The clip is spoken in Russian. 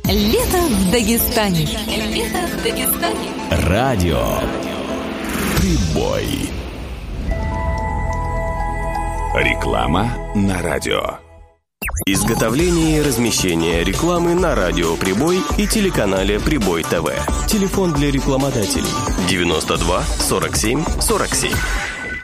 Лето в Дагестане. Лето в Дагестане. Радио Прибой. Реклама на радио. Изготовление и размещение рекламы на радио Прибой и телеканале Прибой ТВ. Телефон для рекламодателей 92 47 47.